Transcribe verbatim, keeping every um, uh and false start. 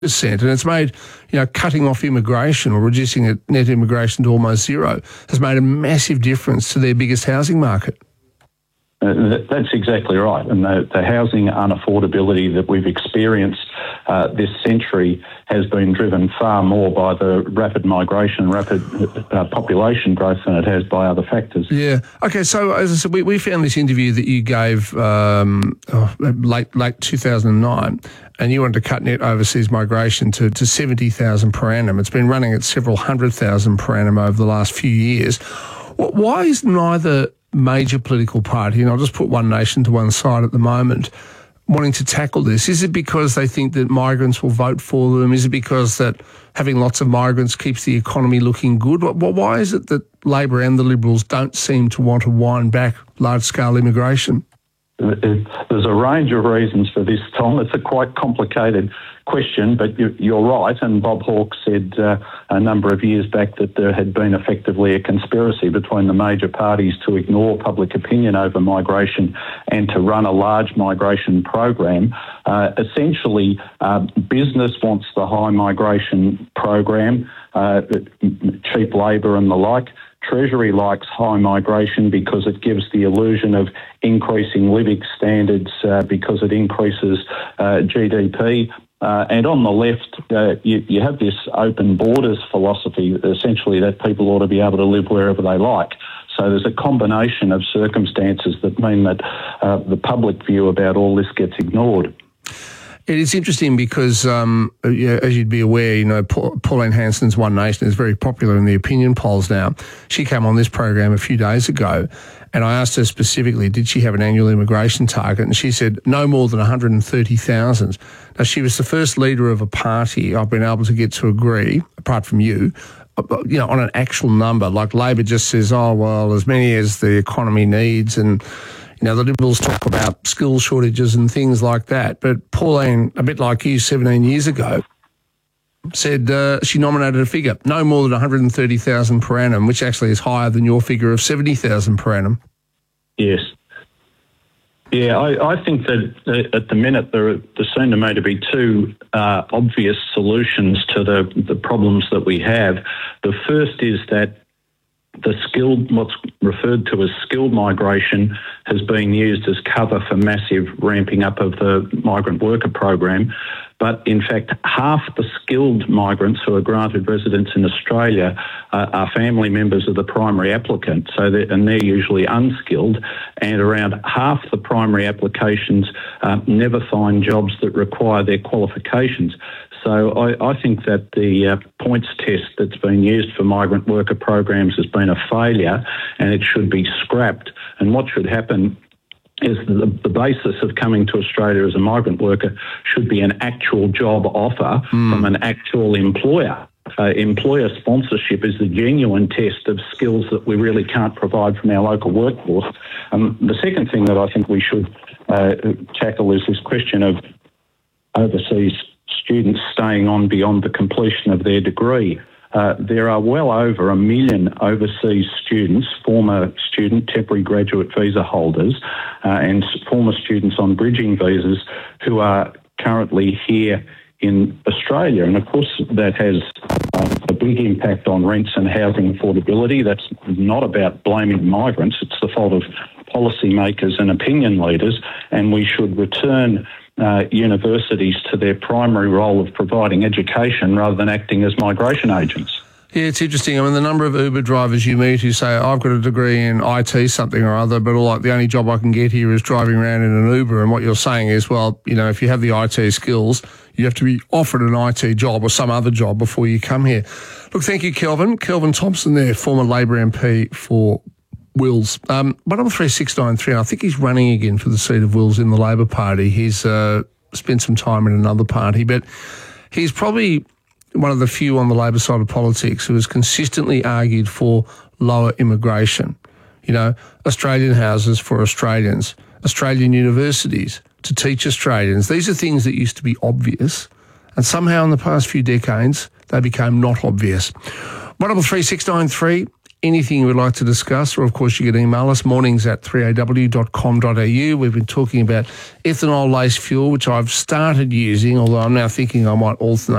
percent, and it's made, you know, cutting off immigration or reducing it, net immigration to almost zero has made a massive difference to their biggest housing market. Uh, that's exactly right. And the, the housing unaffordability that we've experienced uh, this century has been driven far more by the rapid migration, rapid uh, population growth than it has by other factors. Yeah. Okay, so as I said, we, we found this interview that you gave um, oh, late late two thousand nine, and you wanted to cut net overseas migration to, to seventy thousand per annum. It's been running at several hundred thousand per annum over the last few years. Why is neither major political party, and I'll just put One Nation to one side at the moment, wanting to tackle this? Is it because they think that migrants will vote for them? Is it because that having lots of migrants keeps the economy looking good? Why is it that Labor and the Liberals don't seem to want to wind back large-scale immigration? There's a range of reasons for this, Tom. It's a quite complicated question, but you're right. And Bob Hawke said uh, a number of years back that there had been effectively a conspiracy between the major parties to ignore public opinion over migration and to run a large migration program. Uh, essentially, uh, business wants the high migration program, uh, cheap labour and the like. Treasury likes high migration because it gives the illusion of increasing living standards uh, because it increases uh, G D P. Uh, and on the left, uh, you, you have this open borders philosophy, essentially that people ought to be able to live wherever they like. So there's a combination of circumstances that mean that uh, the public view about all this gets ignored. It is interesting because, um, yeah, as you'd be aware, you know, Pauline Hanson's One Nation is very popular in the opinion polls now. She came on this program a few days ago, and I asked her specifically, did she have an annual immigration target? And she said no more than one hundred thirty thousand. Now, she was the first leader of a party I've been able to get to agree, apart from you, you know, on an actual number. Like Labor just says, oh, well, as many as the economy needs, and you know, the Liberals talk about skill shortages and things like that. But Pauline, a bit like you seventeen years ago, said uh, she nominated a figure, no more than one hundred thirty thousand per annum, which actually is higher than your figure of seventy thousand per annum. Yes. Yeah, I, I think that at the minute there, there seem to me to be two uh, obvious solutions to the, the problems that we have. The first is that the skilled, what's referred to as skilled migration, has been used as cover for massive ramping up of the migrant worker program. But in fact, half the skilled migrants who are granted residence in Australia uh, are family members of the primary applicant, so they're, and they're usually unskilled. And around half the primary applications uh, never find jobs that require their qualifications. So I, I think that the uh, points test that's been used for migrant worker programs has been a failure, and it should be scrapped. And what should happen is the, the basis of coming to Australia as a migrant worker should be an actual job offer mm. from an actual employer. Uh, employer sponsorship is the genuine test of skills that we really can't provide from our local workforce. Um, the second thing that I think we should uh, tackle is this question of overseas students staying on beyond the completion of their degree. Uh, there are well over a million overseas students, former student temporary graduate visa holders uh, and former students on bridging visas who are currently here in Australia. And of course that has uh, a big impact on rents and housing affordability. That's not about blaming migrants. It's the fault of policymakers and opinion leaders, and we should return Uh, universities to their primary role of providing education rather than acting as migration agents. Yeah, it's interesting. I mean, the number of Uber drivers you meet who say, I've got a degree in I T something or other, but all like the only job I can get here is driving around in an Uber. And what you're saying is, well, you know, if you have the I T skills, you have to be offered an I T job or some other job before you come here. Look, thank you, Kelvin. Kelvin Thompson there, former Labor M P for Wills. Um, one double three six nine three, I think he's running again for the seat of Wills in the Labor Party. He's uh, spent some time in another party, but he's probably one of the few on the Labor side of politics who has consistently argued for lower immigration. You know, Australian houses for Australians, Australian universities to teach Australians. These are things that used to be obvious, and somehow in the past few decades, they became not obvious. one double three six nine three, anything you would like to discuss, or of course you can email us, mornings at three a w dot com dot a u. We've been talking about ethanol-laced fuel, which I've started using, although I'm now thinking I might alternate